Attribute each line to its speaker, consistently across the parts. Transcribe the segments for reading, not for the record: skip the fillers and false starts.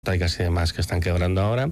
Speaker 1: fotovoltaicas y demás que están quebrando ahora.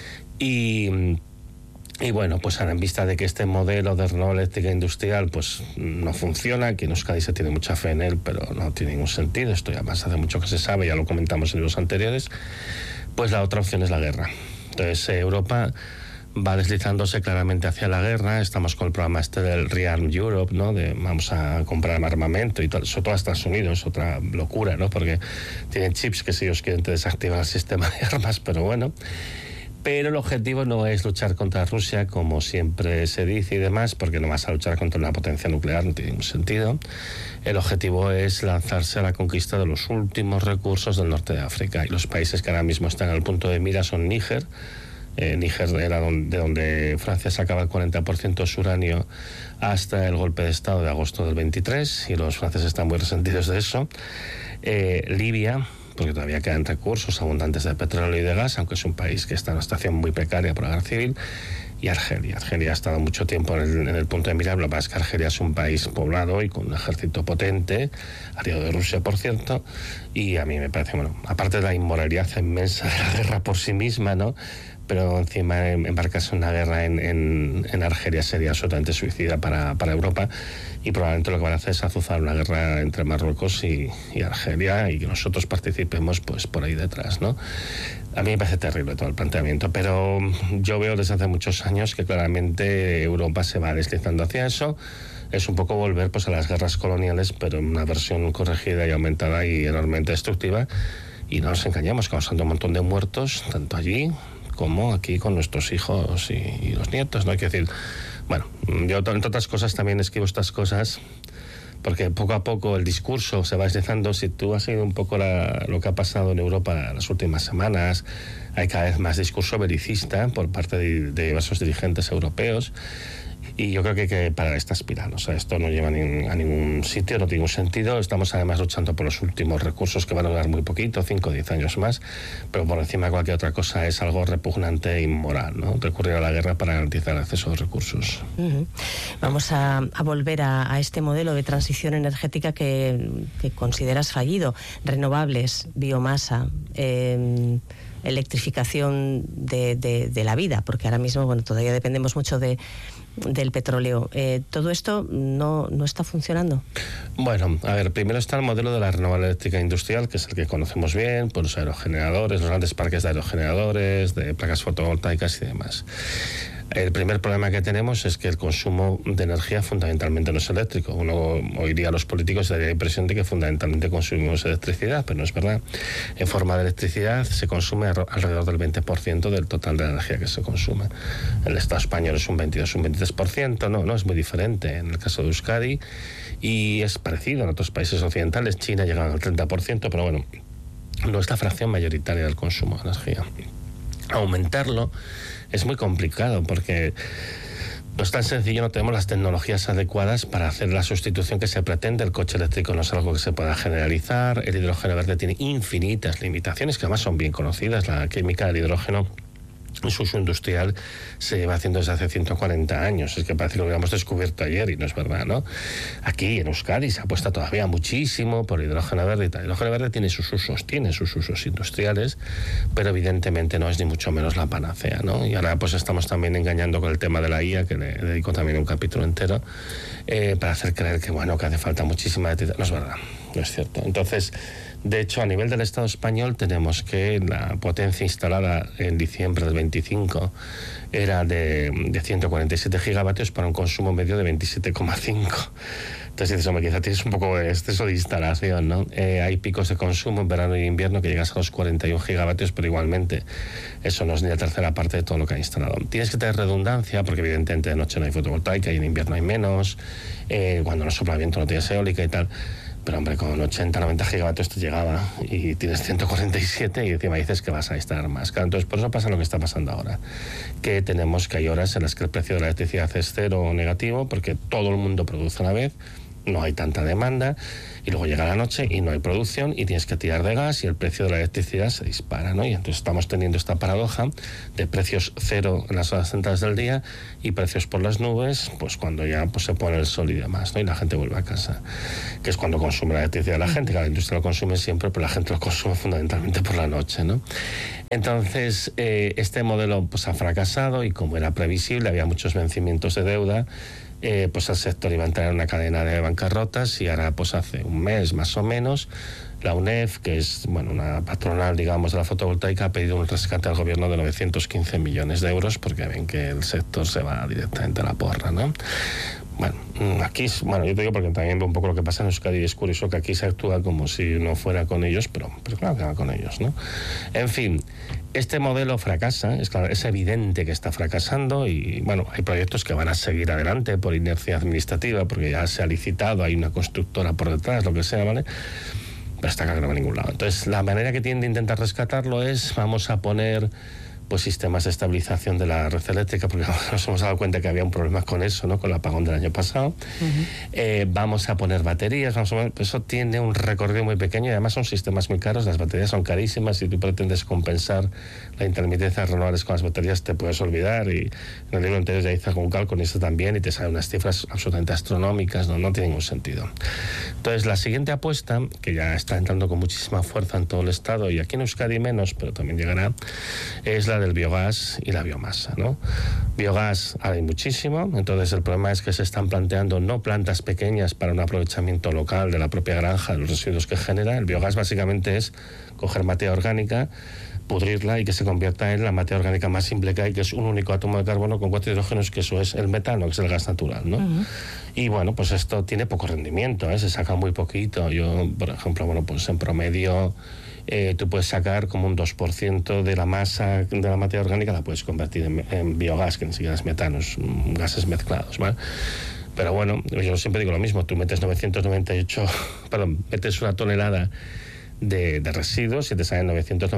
Speaker 1: Y bueno, pues en vista de que este modelo de renovable eléctrica industrial pues no funciona, que en Euskadi se tiene mucha fe en él, pero no tiene ningún sentido, esto ya más hace mucho que se sabe, ya lo comentamos en los anteriores, pues la otra opción es la guerra. Entonces Europa va deslizándose claramente hacia la guerra. Estamos con el programa este del Rearm Europe, ¿no? De vamos a comprar armamento y tal, sobre todo a Estados Unidos, otra locura, ¿no? Porque tienen chips que si ellos quieren te desactivan el sistema de armas, pero bueno. Pero el objetivo no es luchar contra Rusia, como siempre se dice y demás, porque no vas a luchar contra una potencia nuclear, no tiene ningún sentido. El objetivo es lanzarse a la conquista de los últimos recursos del norte de África. Y los países que ahora mismo están al punto de mira son Níger. Níger era de donde Francia sacaba el 40% de su uranio hasta el golpe de Estado de agosto del 23, y los franceses están muy resentidos de eso. Libia, porque todavía quedan recursos abundantes de petróleo y de gas, aunque es un país que está en una situación muy precaria por la guerra civil. Y Argelia. Argelia ha estado mucho tiempo en el punto de mira. Lo que pasa es que Argelia es un país poblado y con un ejército potente, aliado de Rusia, por cierto, y a mí me parece, bueno, aparte de la inmoralidad inmensa de la guerra por sí misma, ¿no? Pero encima embarcarse en una guerra en Argelia sería absolutamente suicida para Europa, y probablemente lo que van a hacer es azuzar una guerra entre Marruecos y Argelia, y que nosotros participemos pues por ahí detrás, ¿no? A mí me parece terrible todo el planteamiento, pero yo veo desde hace muchos años que claramente Europa se va deslizando hacia eso. Es un poco volver pues a las guerras coloniales, pero en una versión corregida y aumentada y enormemente destructiva. Y no nos engañemos, causando un montón de muertos, tanto allí como aquí con nuestros hijos y los nietos, ¿no? Hay que decir, bueno, yo entre otras cosas también escribo estas cosas porque poco a poco el discurso se va deslizando. Si tú has seguido un poco lo que ha pasado en Europa las últimas semanas, hay cada vez más discurso belicista por parte de diversos dirigentes europeos. Y yo creo que hay que parar esta espiral. O sea, esto no lleva a ningún sitio, no tiene ningún sentido. Estamos además luchando por los últimos recursos que van a durar muy poquito, 5 o 10 años más, pero por encima de cualquier otra cosa es algo repugnante e inmoral, ¿no? Recurrir a la guerra para garantizar el acceso a los recursos.
Speaker 2: Vamos a volver a este modelo de transición energética que consideras fallido. Renovables, biomasa, electrificación de la vida, porque ahora mismo, bueno, todavía dependemos mucho del petróleo. ¿Todo esto no está funcionando?
Speaker 1: Bueno, a ver, primero está el modelo de la renovable eléctrica industrial, que es el que conocemos bien, por los aerogeneradores, los grandes parques de aerogeneradores, de placas fotovoltaicas y demás. El primer problema que tenemos es que el consumo de energía fundamentalmente no es eléctrico. Uno oiría a los políticos y daría la impresión de que fundamentalmente consumimos electricidad, pero no es verdad. En forma de electricidad se consume alrededor del 20% del total de la energía que se consume. El Estado español es un 22, un 23%, no es muy diferente en el caso de Euskadi, y es parecido en otros países occidentales. China llega al 30%, pero bueno, no es la fracción mayoritaria del consumo de energía. Aumentarlo es muy complicado porque no es tan sencillo, no tenemos las tecnologías adecuadas para hacer la sustitución que se pretende. El coche eléctrico no es algo que se pueda generalizar. El hidrógeno verde tiene infinitas limitaciones que además son bien conocidas. La química del hidrógeno en su uso industrial se lleva haciendo desde hace 140 años. Es que parece que lo hubiéramos descubierto ayer y no es verdad, ¿no? Aquí en Euskadi se apuesta todavía muchísimo por hidrógeno verde y tal. El hidrógeno verde tiene sus usos industriales, pero evidentemente no es ni mucho menos la panacea, ¿no? Y ahora pues estamos también engañando con el tema de la IA, que le dedico también un capítulo entero, para hacer creer que, bueno, que hace falta muchísima electricidad. No es verdad, no es cierto. Entonces, de hecho, a nivel del Estado español tenemos que la potencia instalada en diciembre del 25 era de 147 gigavatios para un consumo medio de 27,5. Entonces dices, hombre, quizá tienes un poco de exceso de instalación, ¿no? Hay picos de consumo en verano y invierno que llegas a los 41 gigavatios, pero igualmente eso no es ni la tercera parte de todo lo que ha instalado. Tienes que tener redundancia, porque evidentemente de noche no hay fotovoltaica y en invierno hay menos. Cuando no sopla viento no tienes eólica y tal. Pero hombre, con 80, 90 gigavatios te llegaba y tienes 147 y encima dices que vas a instalar más. Claro, entonces por eso pasa lo que está pasando ahora, que hay horas en las que el precio de la electricidad es cero o negativo porque todo el mundo produce a la vez no hay tanta demanda, y luego llega la noche y no hay producción y tienes que tirar de gas y el precio de la electricidad se dispara, ¿no? Y entonces estamos teniendo esta paradoja de precios cero en las horas centrales del día y precios por las nubes, pues cuando ya pues, se pone el sol y demás, ¿no? Y la gente vuelve a casa, que es cuando consume la electricidad la gente, que la industria lo consume siempre, pero la gente lo consume fundamentalmente por la noche, ¿no? Entonces, este modelo pues ha fracasado y como era previsible, había muchos vencimientos de deuda, pues el sector iba a entrar en una cadena de bancarrotas y ahora pues hace un mes más o menos la UNEF, que es bueno una patronal digamos de la fotovoltaica, ha pedido un rescate al gobierno de 915 millones de euros porque ven que el sector se va directamente a la porra, ¿no? Bueno, aquí, bueno, yo te digo porque también veo un poco lo que pasa en Euskadi y es curioso que aquí se actúa como si no fuera con ellos, pero claro que va con ellos, ¿no? En fin, este modelo fracasa, es evidente que está fracasando y, bueno, hay proyectos que van a seguir adelante por inercia administrativa, porque ya se ha licitado, hay una constructora por detrás, lo que sea, ¿vale? Pero está claro que no va a ningún lado. Entonces, la manera que tienen de intentar rescatarlo es, vamos a poner pues sistemas de estabilización de la red eléctrica, porque nos hemos dado cuenta que había un problema con eso, ¿no? Con el apagón del año pasado. Vamos a poner baterías, eso tiene un recorrido muy pequeño y además son sistemas muy caros, las baterías son carísimas, si tú pretendes compensar la intermitencia de renovables con las baterías te puedes olvidar, y en el libro anterior ya hice algún cálculo y esto también, y te salen unas cifras absolutamente astronómicas, no tiene ningún sentido. Entonces, la siguiente apuesta, que ya está entrando con muchísima fuerza en todo el Estado, y aquí en Euskadi menos, pero también llegará, es la del biogás y la biomasa, ¿no? Biogás hay muchísimo, entonces el problema es que se están planteando no plantas pequeñas para un aprovechamiento local de la propia granja, de los residuos que genera. El biogás básicamente es coger materia orgánica, pudrirla y que se convierta en la materia orgánica más simple que hay, que es un único átomo de carbono con 4 hidrógenos, que eso es el metano, que es el gas natural, ¿no? Y bueno, pues esto tiene poco rendimiento, se saca muy poquito. Yo, por ejemplo, bueno, pues en promedio tú puedes sacar como un 2% de la masa de la materia orgánica, la puedes convertir en biogás, que ni siquiera es metano, es gases mezclados, ¿vale? Pero bueno, yo siempre digo lo mismo, tú metes metes una tonelada de residuos y te salen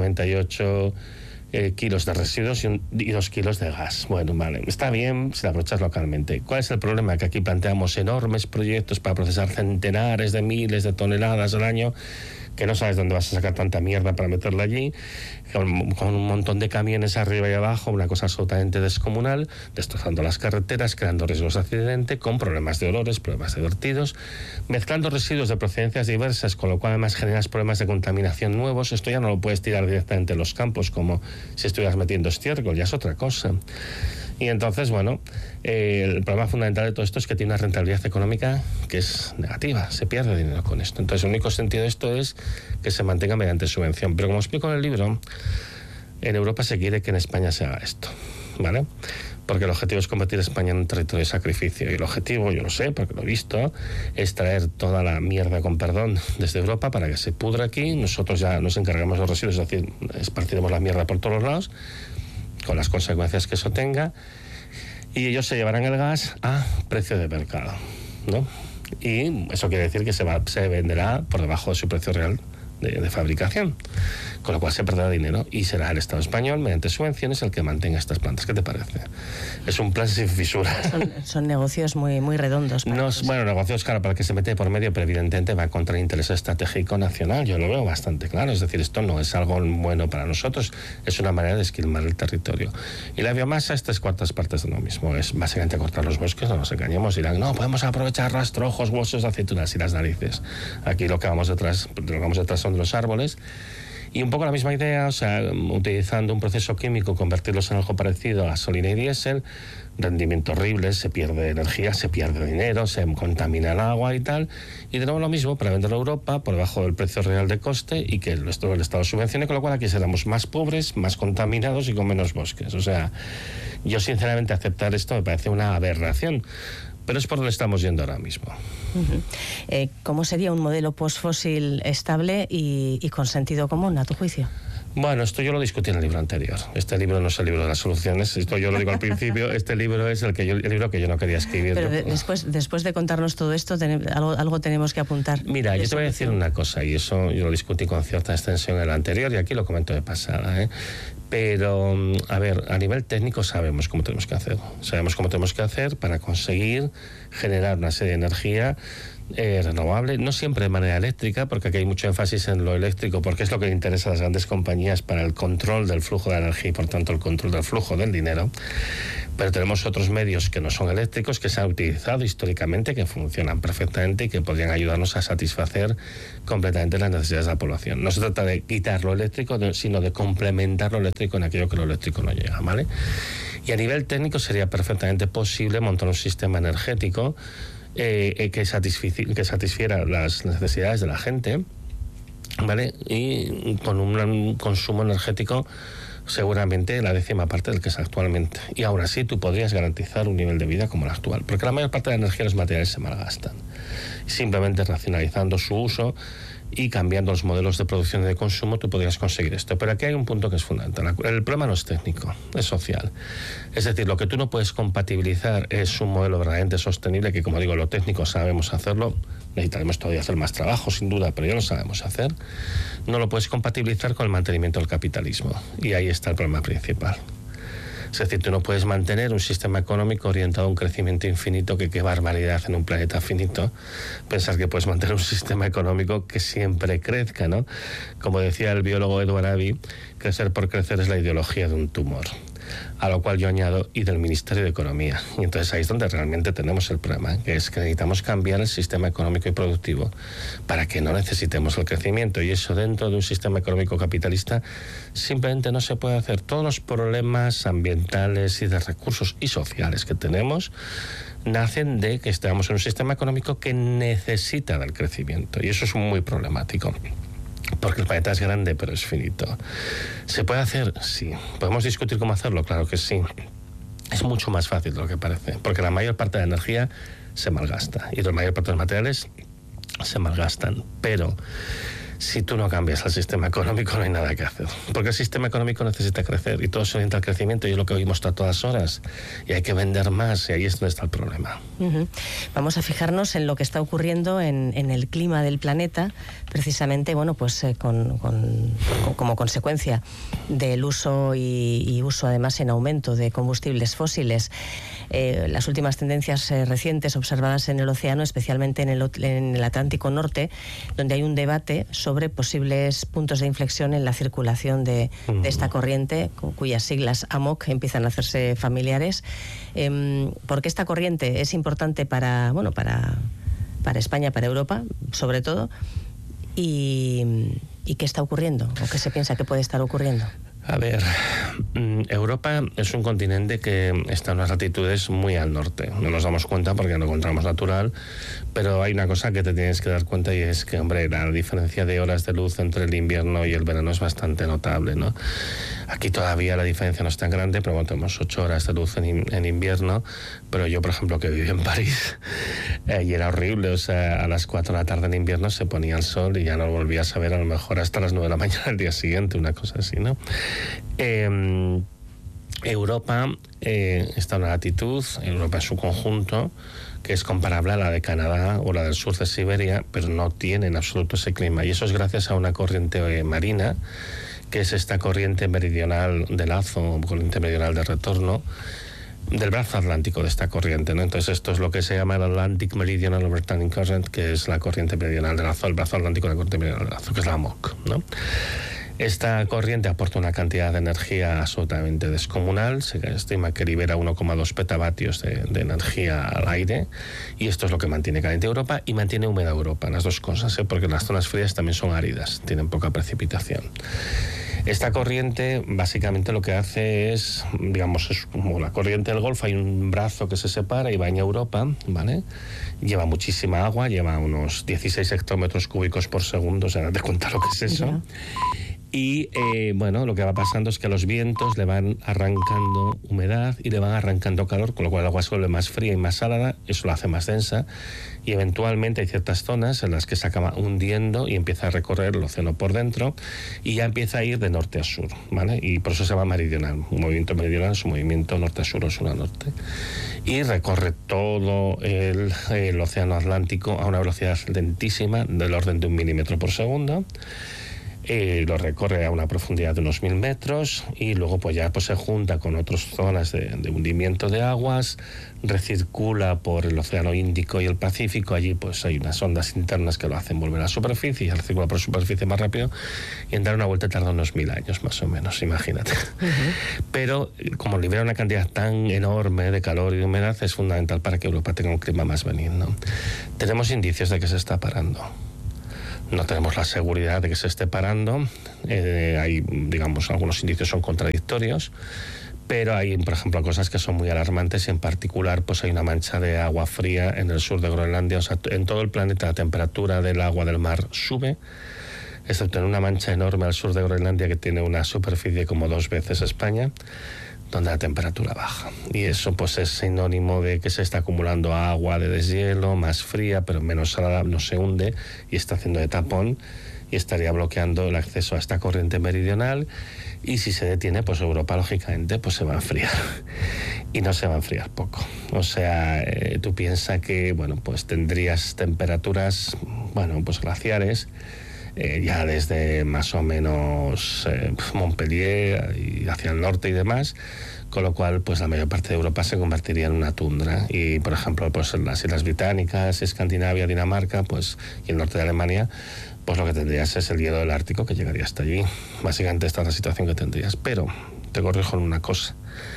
Speaker 1: 998 kilos de residuos y 2 kilos de gas. Bueno, vale, está bien si la aprovechas localmente. ¿Cuál es el problema? Que aquí planteamos enormes proyectos para procesar centenares de miles de toneladas al año, que no sabes dónde vas a sacar tanta mierda para meterla allí, con un montón de camiones arriba y abajo, una cosa absolutamente descomunal, destrozando las carreteras, creando riesgos de accidente, con problemas de olores, problemas de vertidos, mezclando residuos de procedencias diversas, con lo cual además generas problemas de contaminación nuevos. Esto ya no lo puedes tirar directamente en los campos como si estuvieras metiendo estiércol, ya es otra cosa. Y entonces, bueno, el problema fundamental de todo esto es que tiene una rentabilidad económica que es negativa, se pierde dinero con esto. Entonces, el único sentido de esto es que se mantenga mediante subvención. Pero como explico en el libro, en Europa se quiere que en España se haga esto, ¿vale? Porque el objetivo es convertir a España en un territorio de sacrificio. Y el objetivo, yo lo sé, porque lo he visto, es traer toda la mierda, con perdón, desde Europa para que se pudra aquí. Nosotros ya nos encargamos de los residuos, es decir, esparciremos la mierda por todos los lados, con las consecuencias que eso tenga, y ellos se llevarán el gas a precio de mercado, ¿no? Y eso quiere decir que se venderá por debajo de su precio real de fabricación, con lo cual se perderá dinero y será el Estado español, mediante subvenciones, el que mantenga estas plantas. ¿Qué te parece? Es un plan sin fisura.
Speaker 2: Son negocios muy, muy redondos.
Speaker 1: Bueno, negocios, claro, para el que se mete por medio, pero evidentemente va contra el interés estratégico nacional. Yo lo veo bastante claro. Es decir, esto no es algo bueno para nosotros, es una manera de esquilmar el territorio. Y la biomasa es 3/4 partes de lo mismo. Es básicamente cortar los bosques, no nos engañemos. Dirán, no, podemos aprovechar rastrojos, huesos de aceitunas y las narices. Aquí lo que vamos detrás son de los árboles. Y un poco la misma idea, o sea, utilizando un proceso químico, convertirlos en algo parecido a gasolina y diésel, rendimiento horrible, se pierde energía, se pierde dinero, se contamina el agua y tal. Y de nuevo lo mismo para venderlo a Europa por debajo del precio real de coste y que el Estado subvencione, con lo cual aquí seremos más pobres, más contaminados y con menos bosques. O sea, yo sinceramente aceptar esto me parece una aberración. Pero es por donde estamos yendo ahora mismo.
Speaker 2: ¿Cómo sería un modelo postfósil estable y con sentido común, a tu juicio?
Speaker 1: Bueno, esto yo lo discutí en el libro anterior. Este libro no es el libro de las soluciones. Esto yo lo digo al principio. Este libro es el libro que yo no quería escribir.
Speaker 2: Pero después de contarnos todo esto, algo tenemos que apuntar.
Speaker 1: Mira, yo te voy a decir una cosa, y eso yo lo discutí con cierta extensión en el anterior, y aquí lo comento de pasada, Pero, a ver, a nivel técnico sabemos cómo tenemos que hacer. Sabemos cómo tenemos que hacer para conseguir generar una serie de energía renovable, no siempre de manera eléctrica, porque aquí hay mucho énfasis en lo eléctrico, porque es lo que le interesa a las grandes compañías para el control del flujo de energía y por tanto el control del flujo del dinero. Pero tenemos otros medios que no son eléctricos, que se han utilizado históricamente, que funcionan perfectamente y que podrían ayudarnos a satisfacer completamente las necesidades de la población. No se trata de quitar lo eléctrico, sino de complementar lo eléctrico en aquello que lo eléctrico no llega, ¿vale? Y a nivel técnico sería perfectamente posible montar un sistema energético que satisfiera las necesidades de la gente, ¿vale? Y con un consumo energético seguramente la 10ª parte del que es actualmente. Y aún así tú podrías garantizar un nivel de vida como el actual, porque la mayor parte de la energía y los materiales se malgastan. Simplemente racionalizando su uso y cambiando los modelos de producción y de consumo tú podrías conseguir esto. Pero aquí hay un punto que es fundamental. El problema no es técnico, es social. Es decir, lo que tú no puedes compatibilizar es un modelo verdaderamente sostenible, que como digo, lo técnico sabemos hacerlo, necesitaremos todavía hacer más trabajo sin duda, pero ya lo sabemos hacer. No lo puedes compatibilizar con el mantenimiento del capitalismo, y ahí está el problema principal. Es decir, tú no puedes mantener un sistema económico orientado a un crecimiento infinito, que qué barbaridad en un planeta finito, pensar que puedes mantener un sistema económico que siempre crezca, ¿no? Como decía el biólogo Edward Abbey, crecer por crecer es la ideología de un tumor. A lo cual yo añado, y del Ministerio de Economía. Y entonces ahí es donde realmente tenemos el problema, que es que necesitamos cambiar el sistema económico y productivo para que no necesitemos el crecimiento. Y eso dentro de un sistema económico capitalista simplemente no se puede hacer. Todos los problemas ambientales y de recursos y sociales que tenemos nacen de que estamos en un sistema económico que necesita del crecimiento. Y eso es muy problemático. Porque el planeta es grande, pero es finito. ¿Se puede hacer? Sí. ¿Podemos discutir cómo hacerlo? Claro que sí. Es mucho más fácil de lo que parece, porque la mayor parte de la energía se malgasta y la mayor parte de los materiales se malgastan. Pero si tú no cambias el sistema económico, no hay nada que hacer. Porque el sistema económico necesita crecer y todo se orienta al crecimiento, y es lo que oímos a todas horas. Y hay que vender más, y ahí es donde está el problema.
Speaker 2: Vamos a fijarnos en lo que está ocurriendo en el clima del planeta, precisamente, bueno, pues como consecuencia del uso y uso además en aumento de combustibles fósiles. Las últimas tendencias recientes observadas en el océano, especialmente en el Atlántico Norte, donde hay un debate sobre posibles puntos de inflexión en la circulación de esta corriente, cuyas siglas AMOC empiezan a hacerse familiares. Porque esta corriente es importante para España, para Europa, sobre todo, y qué está ocurriendo, o qué se piensa que puede estar ocurriendo.
Speaker 1: A ver, Europa es un continente que está en unas latitudes muy al norte. No nos damos cuenta porque no encontramos natural, pero hay una cosa que te tienes que dar cuenta, y es que, hombre, la diferencia de horas de luz entre el invierno y el verano es bastante notable, ¿no? Aquí todavía la diferencia no es tan grande, pero bueno, tenemos 8 horas de luz en invierno, pero yo, por ejemplo, que viví en París, y era horrible, o sea, a las 4 de la tarde en invierno se ponía el sol y ya no lo volvías a ver a lo mejor hasta las 9 de la mañana del día siguiente, una cosa así, ¿no? Europa está en una latitud, Europa en su conjunto, que es comparable a la de Canadá o la del sur de Siberia, pero no tiene en absoluto ese clima, y eso es gracias a una corriente marina, que es esta corriente meridional de lazo, corriente meridional de retorno, del brazo atlántico de esta corriente, ¿no? Entonces esto es lo que se llama el Atlantic Meridional Overturning Current, que es la corriente meridional de lazo, el brazo atlántico de la corriente meridional de lazo, que es la AMOC, ¿no? Esta corriente aporta una cantidad de energía absolutamente descomunal. Se estima que libera 1,2 petavatios de energía al aire, y esto es lo que mantiene caliente Europa y mantiene húmeda Europa, las dos cosas, porque las zonas frías también son áridas, tienen poca precipitación. Esta corriente básicamente lo que hace es, digamos, es como la corriente del Golfo, hay un brazo que se separa y baña Europa, ¿vale? Lleva muchísima agua, lleva unos 16 hectómetros cúbicos por segundo, o sea, date cuenta lo que es eso. Y bueno, lo que va pasando es que los vientos le van arrancando humedad y le van arrancando calor, con lo cual el agua se vuelve más fría y más salada, eso la hace más densa, y eventualmente hay ciertas zonas en las que se acaba hundiendo y empieza a recorrer el océano por dentro, y ya empieza a ir de norte a sur, ¿vale? Y por eso se llama meridional. Un movimiento meridional es un movimiento norte a sur o sur a norte. Y recorre todo el océano Atlántico a una velocidad lentísima, del orden de 1 milímetro por segundo. lo recorre a una profundidad de unos 1000 metros y luego pues ya pues se junta con otras zonas de hundimiento de aguas, recircula por el Océano Índico y el Pacífico. Allí pues hay unas ondas internas que lo hacen volver a la superficie y recircula por superficie más rápido, y en dar una vuelta tarda unos 1000 años más o menos, imagínate. Pero como libera una cantidad tan enorme de calor y de humedad, es fundamental para que Europa tenga un clima más benigno. Tenemos indicios de que se está parando. No tenemos la seguridad de que se esté parando. Hay, digamos, algunos indicios son contradictorios, pero hay, por ejemplo, cosas que son muy alarmantes, y en particular pues hay una mancha de agua fría en el sur de Groenlandia. O sea, en todo el planeta la temperatura del agua del mar sube, excepto en una mancha enorme al sur de Groenlandia que tiene una superficie como 2 veces España, donde la temperatura baja. Y eso pues es sinónimo de que se está acumulando agua de deshielo, más fría, pero menos salada, no se hunde y está haciendo de tapón y estaría bloqueando el acceso a esta corriente meridional. Y si se detiene, pues Europa lógicamente pues se va a enfriar, y no se va a enfriar poco. O sea, tú piensas que bueno, pues tendrías temperaturas, bueno, pues glaciares, ya desde más o menos Montpellier y hacia el norte y demás, con lo cual pues la mayor parte de Europa se convertiría en una tundra. Y por ejemplo pues en las Islas Británicas, Escandinavia, Dinamarca, pues, y el norte de Alemania, pues lo que tendrías es el hielo del Ártico que llegaría hasta allí. Básicamente esta es la situación que tendrías. Pero te corrijo en una cosa: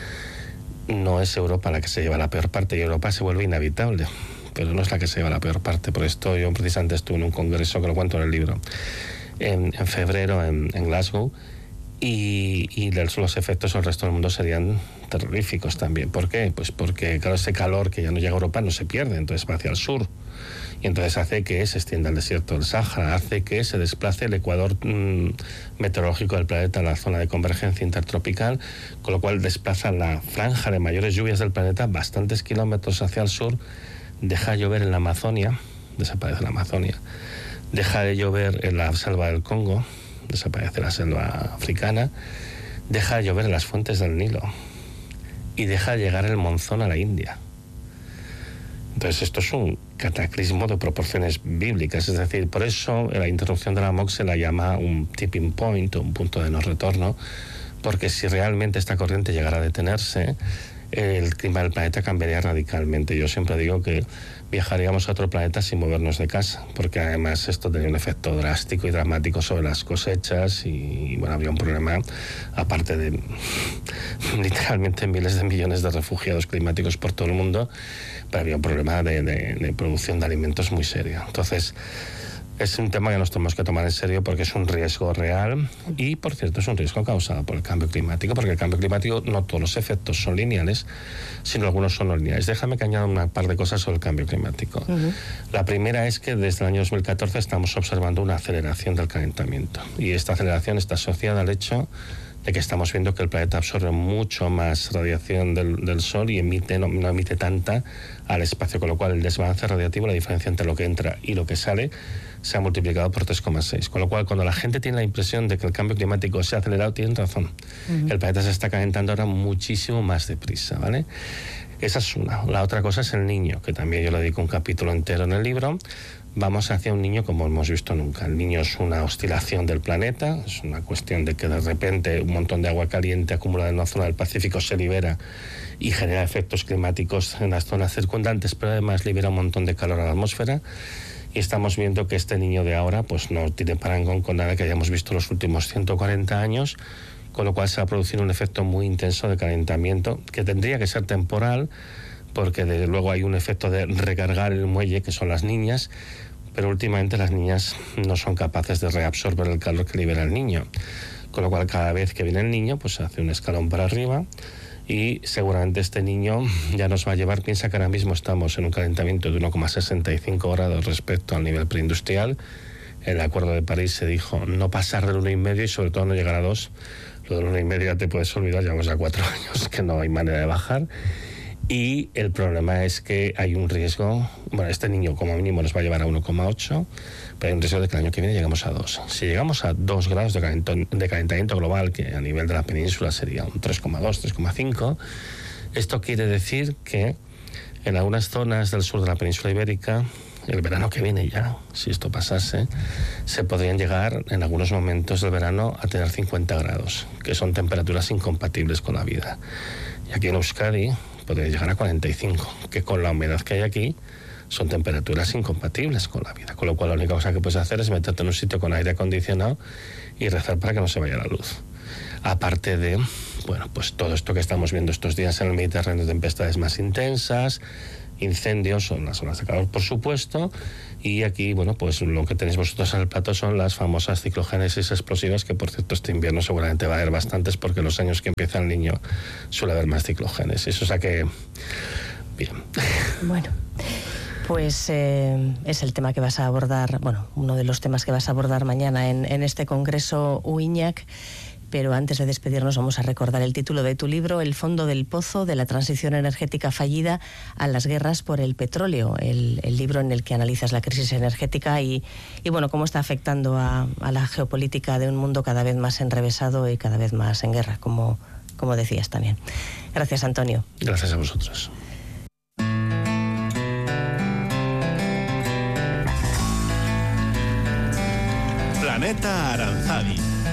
Speaker 1: no es Europa la que se lleva la peor parte, y Europa se vuelve inhabitable, pero no es la que se lleva la peor parte. Por esto yo precisamente estuve en un congreso, que lo cuento en el libro, en febrero en Glasgow, y los efectos en el resto del mundo serían terroríficos también. ¿Por qué? Pues porque, claro, ese calor que ya no llega a Europa no se pierde, entonces va hacia el sur, y entonces hace que se extienda el desierto del Sáhara, hace que se desplace el ecuador meteorológico del planeta a la zona de convergencia intertropical, con lo cual desplaza la franja de mayores lluvias del planeta bastantes kilómetros hacia el sur. Deja de llover en la Amazonia, desaparece la Amazonia. Deja de llover en la selva del Congo, desaparece la selva africana. Deja de llover en las fuentes del Nilo, y deja de llegar el monzón a la India. Entonces esto es un cataclismo de proporciones bíblicas. Es decir, por eso la interrupción de la MOC se la llama un tipping point, un punto de no retorno, porque si realmente esta corriente llegara a detenerse, el clima del planeta cambiaría radicalmente. Yo siempre digo que viajaríamos a otro planeta sin movernos de casa, porque además esto tenía un efecto drástico y dramático sobre las cosechas, y bueno, había un problema, aparte de literalmente miles de millones de refugiados climáticos por todo el mundo, pero había un problema de producción de alimentos muy serio. Entonces es un tema que nos tenemos que tomar en serio, porque es un riesgo real, y por cierto es un riesgo causado por el cambio climático, porque el cambio climático, no todos los efectos son lineales, sino algunos son no lineales. Déjame que añada una par de cosas sobre el cambio climático. La primera es que desde el año 2014 estamos observando una aceleración del calentamiento, y esta aceleración está asociada al hecho de que estamos viendo que el planeta absorbe mucho más radiación del Sol y no emite tanta al espacio, con lo cual el desbalance radiativo, la diferencia entre lo que entra y lo que sale, se ha multiplicado por 3,6. Con lo cual, cuando la gente tiene la impresión de que el cambio climático se ha acelerado, tienen razón. El planeta se está calentando ahora muchísimo más deprisa, ¿vale? Esa es una. La otra cosa es el Niño, que también yo le dedico un capítulo entero en el libro. Vamos hacia un Niño como hemos visto nunca. El Niño es una oscilación del planeta, es una cuestión de que de repente un montón de agua caliente acumulada en una zona del Pacífico se libera y genera efectos climáticos en las zonas circundantes, pero además libera un montón de calor a la atmósfera. Y estamos viendo que este Niño de ahora pues no tiene parangón con nada que hayamos visto en los últimos 140 años, con lo cual se va a producir un efecto muy intenso de calentamiento, que tendría que ser temporal, porque desde luego hay un efecto de recargar el muelle, que son las niñas, pero últimamente las niñas no son capaces de reabsorber el calor que libera el Niño, con lo cual cada vez que viene el Niño pues se hace un escalón para arriba, y seguramente este Niño ya nos va a llevar. Piensa que ahora mismo estamos en un calentamiento de 1,65 grados respecto al nivel preindustrial. En el Acuerdo de París se dijo no pasar del 1,5 y sobre todo no llegar a 2. Lo del 1,5 ya te puedes olvidar, llevamos ya 4 años que no hay manera de bajar. Y el problema es que hay un riesgo, bueno, este Niño como mínimo nos va a llevar a 1,8, pero hay un riesgo de que el año que viene lleguemos a 2. Si llegamos a 2 grados de calentamiento global, que a nivel de la península sería un 3,2, 3,5, esto quiere decir que en algunas zonas del sur de la península ibérica el verano que viene ya, si esto pasase, se podrían llegar en algunos momentos del verano a tener 50 grados, que son temperaturas incompatibles con la vida. Y aquí en Euskadi podría llegar a 45, que con la humedad que hay aquí son temperaturas incompatibles con la vida. Con lo cual la única cosa que puedes hacer es meterte en un sitio con aire acondicionado y rezar para que no se vaya la luz. Aparte de, bueno, pues todo esto que estamos viendo estos días en el Mediterráneo, tempestades más intensas, incendios, son las olas de calor, por supuesto, y aquí, bueno, pues lo que tenéis vosotros en el plato son las famosas ciclogénesis explosivas, que por cierto este invierno seguramente va a haber bastantes, porque los años que empieza el niño suele haber más ciclogénesis, o sea que, bien.
Speaker 2: Bueno, pues es el tema que vas a abordar, bueno, uno de los temas que vas a abordar mañana en este congreso, Uiñak. Pero antes de despedirnos vamos a recordar el título de tu libro, El fondo del pozo, de la transición energética fallida a las guerras por el petróleo, el libro en el que analizas la crisis energética y bueno, cómo está afectando a la geopolítica de un mundo cada vez más enrevesado y cada vez más en guerra, como decías también. Gracias, Antonio.
Speaker 1: Gracias a vosotros.
Speaker 3: Planeta Aranzadi.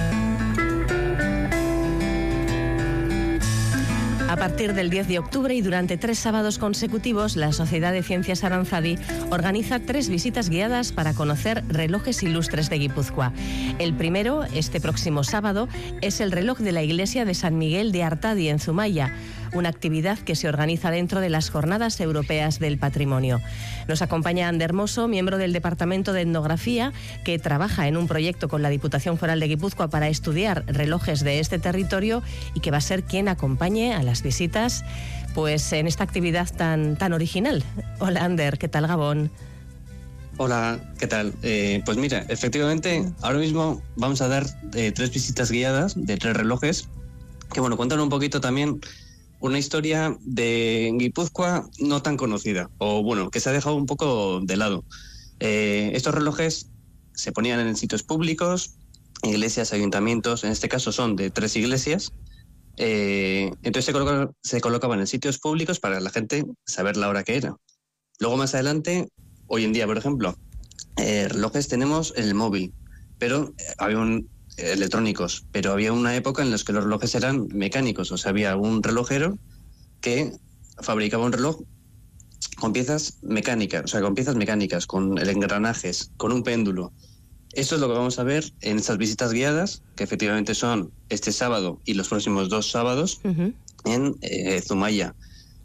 Speaker 2: A partir del 10 de octubre y durante 3 sábados consecutivos, la Sociedad de Ciencias Aranzadi organiza 3 visitas guiadas para conocer relojes ilustres de Guipúzcoa. El primero, este próximo sábado, es el reloj de la iglesia de San Miguel de Artadi, en Zumaya, una actividad que se organiza dentro de las Jornadas Europeas del Patrimonio. Nos acompaña Ander Mosso, miembro del Departamento de Etnografía, que trabaja en un proyecto con la Diputación Foral de Guipúzcoa para estudiar relojes de este territorio y que va a ser quien acompañe a las visitas pues en esta actividad tan original. Hola, Ander, ¿qué tal, Gabón?
Speaker 4: Hola, ¿qué tal? Pues mira, efectivamente, ahora mismo vamos a dar 3 visitas guiadas de 3 relojes que, bueno, cuentan un poquito también una historia de Guipúzcoa no tan conocida, o bueno, que se ha dejado un poco de lado. Estos relojes se ponían en sitios públicos, iglesias, ayuntamientos, en este caso son de 3 iglesias. Entonces se colocaban en sitios públicos para la gente saber la hora que era. Luego más adelante, hoy en día, por ejemplo, relojes tenemos en el móvil, pero había electrónicos, pero había una época en la que los relojes eran mecánicos, o sea, había un relojero que fabricaba un reloj con piezas mecánicas, o sea, con piezas mecánicas, con engranajes, con un péndulo. Esto es lo que vamos a ver en estas visitas guiadas, que efectivamente son este sábado y los próximos 2 sábados en Zumaya,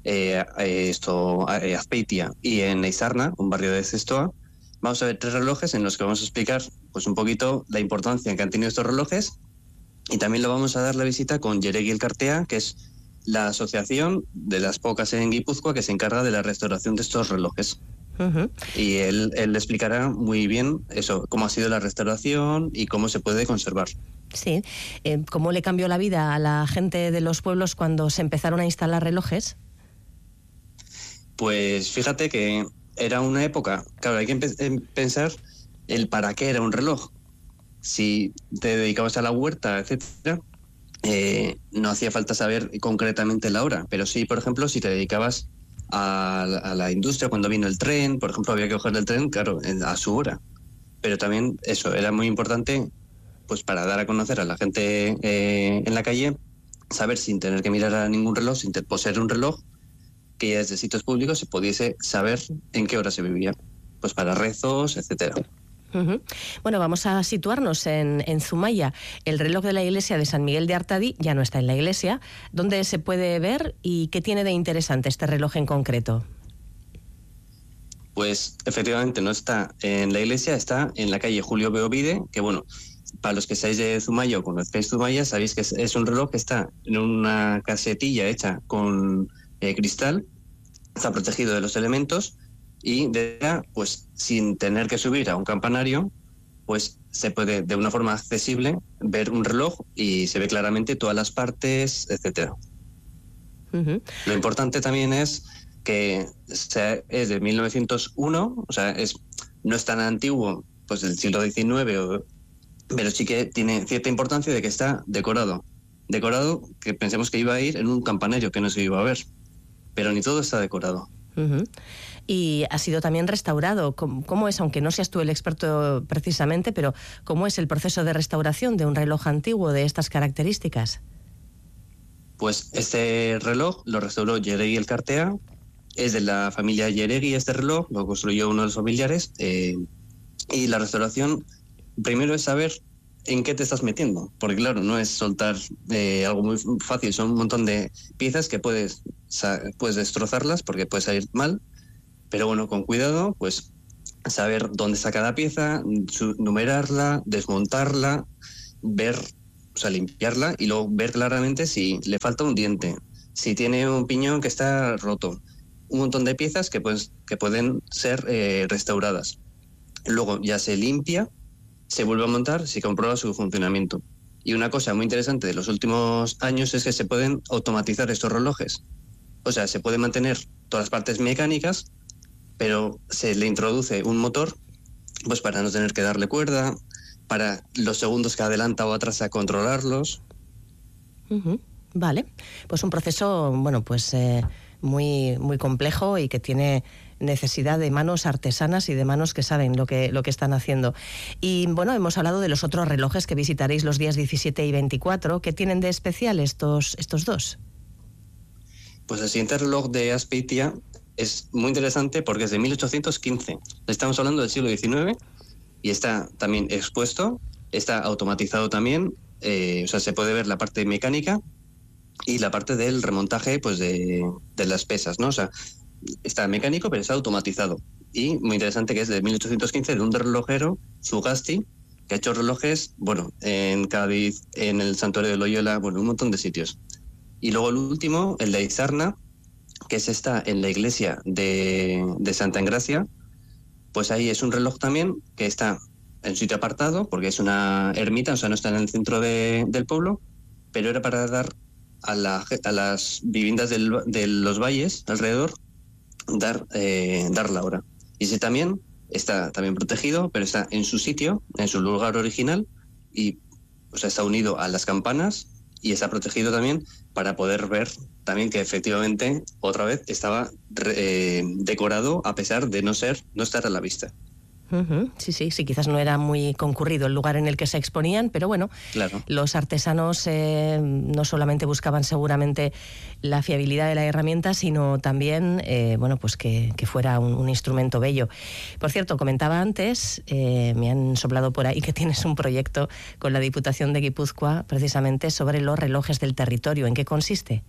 Speaker 4: Azpeitia y en Eizarna, un barrio de Zestoa. Vamos a ver 3 relojes en los que vamos a explicar pues un poquito la importancia que han tenido estos relojes, y también lo vamos a dar la visita con Yeregui Elkartea, que es la asociación de las pocas en Guipúzcoa que se encarga de la restauración de estos relojes. Y él explicará muy bien eso, cómo ha sido la restauración y cómo se puede conservar.
Speaker 2: Sí, ¿cómo le cambió la vida a la gente de los pueblos cuando se empezaron a instalar relojes?
Speaker 4: Pues fíjate que era una época, claro, hay que pensar el para qué era un reloj. Si te dedicabas a la huerta, etcétera, no hacía falta saber concretamente la hora, pero sí, por ejemplo, si te dedicabas a la industria, cuando vino el tren, por ejemplo, había que coger el tren, claro, a su hora. Pero también eso era muy importante, pues para dar a conocer a la gente en la calle, saber sin tener que mirar a ningún reloj, sin poseer un reloj, que ya desde sitios públicos se pudiese saber en qué hora se vivía, pues para rezos, etcétera.
Speaker 2: Bueno, vamos a situarnos en Zumaya. El reloj de la iglesia de San Miguel de Artadi ya no está en la iglesia. ¿Dónde se puede ver y qué tiene de interesante este reloj en concreto?
Speaker 4: Pues efectivamente no está en la iglesia, está en la calle Julio Beovide, que bueno, para los que seáis de Zumaya o conozcáis Zumaya, sabéis que es un reloj que está en una casetilla hecha con cristal, está protegido de los elementos y pues sin tener que subir a un campanario, pues se puede de una forma accesible ver un reloj y se ve claramente todas las partes, etcétera. Lo importante también es que es de 1901, o sea, no es tan antiguo, pues del siglo XIX, pero sí que tiene cierta importancia de que está decorado que pensemos que iba a ir en un campanario que no se iba a ver, pero ni todo está decorado.
Speaker 2: y ha sido también restaurado. ¿Cómo es, aunque no seas tú el experto precisamente, pero cómo es el proceso de restauración de un reloj antiguo de estas características?
Speaker 4: Pues este reloj lo restauró Yeregui el Cartea, es de la familia Yeregui este reloj, lo construyó uno de los familiares, y la restauración primero es saber en qué te estás metiendo, porque claro, no es soltar algo muy fácil, son un montón de piezas que puedes destrozarlas porque puede salir mal, pero bueno, con cuidado, pues saber dónde está cada pieza, numerarla, desmontarla, ver, o sea, limpiarla y luego ver claramente si le falta un diente, si tiene un piñón que está roto, un montón de piezas que pueden ser restauradas. Luego ya se limpia, se vuelve a montar, se comprueba su funcionamiento. Y una cosa muy interesante de los últimos años es que se pueden automatizar estos relojes. O sea, se pueden mantener todas las partes mecánicas, pero se le introduce un motor pues para no tener que darle cuerda, para los segundos que adelanta o atrasa controlarlos.
Speaker 2: Vale, pues un proceso, bueno, pues muy, muy complejo y que tiene necesidad de manos artesanas y de manos que saben lo que están haciendo. Y bueno, hemos hablado de los otros relojes que visitaréis los días 17 y 24. ¿Qué tienen de especial estos dos?
Speaker 4: Pues el siguiente reloj de Azpeitia es muy interesante porque es de 1815. Estamos hablando del siglo XIX y está también expuesto, está automatizado también, o sea, se puede ver la parte mecánica y la parte del remontaje pues de las pesas, ¿no? O sea, está mecánico, pero está automatizado. Y muy interesante que es de 1815, de un relojero, Zugasti, que ha hecho relojes, bueno, en Cádiz, en el Santuario de Loyola, bueno, un montón de sitios. Y luego el último, el de Izarna, que está en la iglesia de Santa Engracia, pues ahí es un reloj también que está en un sitio apartado, porque es una ermita, o sea, no está en el centro del pueblo, pero era para dar a las viviendas de los valles alrededor, dar la hora. Y ese también está también protegido, pero está en su sitio, en su lugar original, y o sea, está unido a las campanas y está protegido también para poder ver también que efectivamente otra vez estaba decorado a pesar de no estar a la vista.
Speaker 2: Sí, quizás no era muy concurrido el lugar en el que se exponían, pero bueno,
Speaker 4: claro.
Speaker 2: Los artesanos no solamente buscaban seguramente la fiabilidad de la herramienta, sino también bueno, pues que fuera un instrumento bello. Por cierto, comentaba antes, me han soplado por ahí que tienes un proyecto con la Diputación de Guipúzcoa precisamente sobre los relojes del territorio. ¿En qué consiste?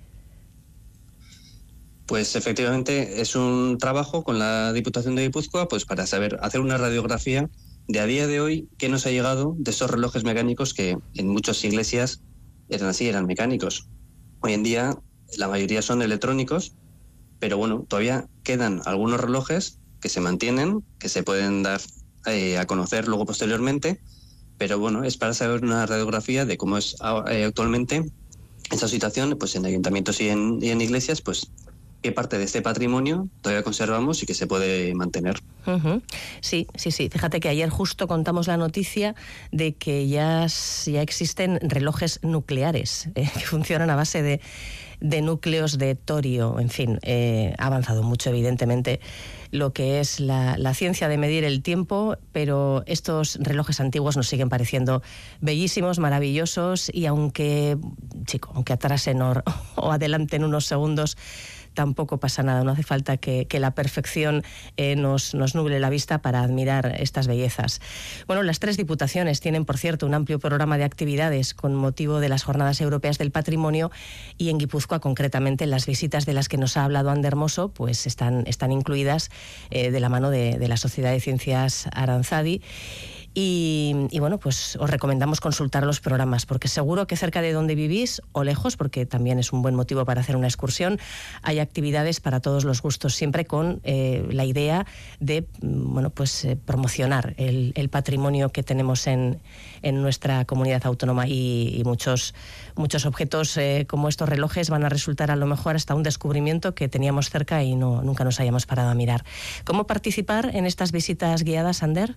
Speaker 4: Pues efectivamente es un trabajo con la Diputación de Guipúzcoa pues para saber hacer una radiografía de a día de hoy qué nos ha llegado de esos relojes mecánicos que en muchas iglesias eran mecánicos. Hoy en día la mayoría son electrónicos, pero bueno, todavía quedan algunos relojes que se mantienen, que se pueden dar a conocer luego posteriormente, pero bueno, es para saber una radiografía de cómo es actualmente esa situación pues en ayuntamientos y en iglesias, pues qué parte de este patrimonio todavía conservamos y que se puede mantener.
Speaker 2: Sí. Fíjate que ayer justo contamos la noticia de que ya existen relojes nucleares que funcionan a base de núcleos de torio. En fin, ha avanzado mucho, evidentemente, lo que es la ciencia de medir el tiempo, pero estos relojes antiguos nos siguen pareciendo bellísimos, maravillosos, y aunque atrasen o adelanten unos segundos, tampoco pasa nada, no hace falta que la perfección nos nuble la vista para admirar estas bellezas. Bueno, las 3 diputaciones tienen, por cierto, un amplio programa de actividades con motivo de las Jornadas Europeas del Patrimonio, y en Guipúzcoa, concretamente, las visitas de las que nos ha hablado Ander Mosso, pues están incluidas de la mano de la Sociedad de Ciencias Aranzadi. Y bueno, pues os recomendamos consultar los programas, porque seguro que cerca de donde vivís o lejos, porque también es un buen motivo para hacer una excursión, hay actividades para todos los gustos, siempre con la idea de promocionar el patrimonio que tenemos en nuestra comunidad autónoma, y muchos objetos como estos relojes van a resultar a lo mejor hasta un descubrimiento que teníamos cerca y nunca nos hayamos parado a mirar. ¿Cómo participar en estas visitas guiadas, Ander?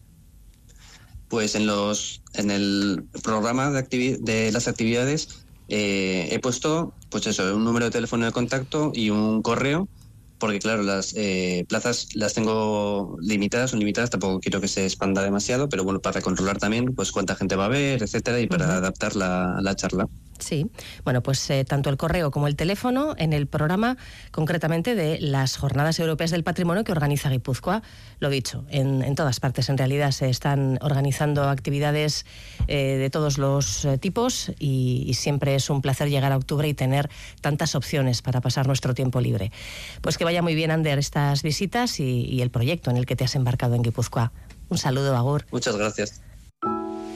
Speaker 4: Pues en el programa de las actividades he puesto pues eso, un número de teléfono de contacto y un correo porque claro, las plazas las tengo limitadas, son limitadas, tampoco quiero que se expanda demasiado, pero bueno, para controlar también pues cuánta gente va a ver, etcétera, y para adaptar la charla.
Speaker 2: Sí, bueno, pues tanto el correo como el teléfono en el programa concretamente de las Jornadas Europeas del Patrimonio que organiza Guipúzcoa. Lo dicho, en todas partes en realidad se están organizando actividades de todos los tipos y siempre es un placer llegar a octubre y tener tantas opciones para pasar nuestro tiempo libre. Pues que vaya muy bien, Ander, estas visitas y el proyecto en el que te has embarcado en Guipúzcoa. Un saludo, agur.
Speaker 4: Muchas gracias.